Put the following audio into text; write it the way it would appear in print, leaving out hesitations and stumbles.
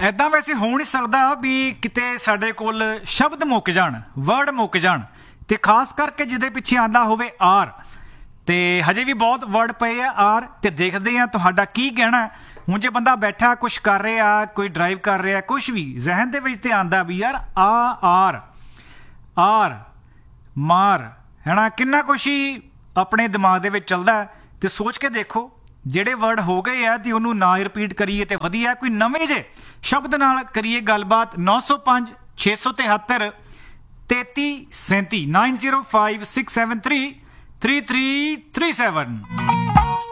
ਐਦਾਂ ਵੈਸੇ ਹੋ ਨਹੀਂ ਸਕਦਾ ਵੀ ਕਿਤੇ ਸਾਡੇ ਕੋਲ ਸ਼ਬਦ ਮੁੱਕ ਜਾਣ, ਵਰਡ ਮੁੱਕ ਜਾਣ, ਤੇ ਖਾਸ ਕਰਕੇ ਜਿਹਦੇ ਪਿੱਛੇ ਆਂਦਾ ਹੋਵੇ ਆਰ। ਤੇ ਹਜੇ ਵੀ ਬਹੁਤ ਵਰਡ ਪਏ ਆ ਆਰ, ਤੇ ਦੇਖਦੇ ਆ ਤੁਹਾਡਾ ਕੀ ਕਹਿਣਾ। ਹੁਣ ਜੇ ਬੰਦਾ ਬੈਠਾ ਕੁਛ ਕਰ ਰਿਹਾ, ਕੋਈ ਡਰਾਈਵ ਕਰ ਰਿਹਾ, ਕੁਛ ਵੀ ਜ਼ਹਿਨ ਦੇ ਵਿੱਚ ਤੇ ਆਂਦਾ ਵੀ ਯਾਰ ਆਰ ਆਰ ਮਾਰ ਹੈ ਨਾ, ਕਿੰਨਾ ਕੁਛ ਹੀ ਆਪਣੇ ਦਿਮਾਗ ਦੇ ਵਿੱਚ ਚੱਲਦਾ। ਤੇ ਸੋਚ ਕੇ ਦੇਖੋ ਜਿਹੜੇ ਵਰਡ ਹੋ ਗਏ ਆ ਤੇ ਉਹਨੂੰ ਨਾ ਰਿਪੀਟ ਕਰੀਏ ਤੇ ਵਧੀਆ, ਕੋਈ ਨਵੇਂ ਜੇ ਸ਼ਬਦ ਨਾਲ ਕਰੀਏ ਗੱਲਬਾਤ। 905 673 3337 9056733337।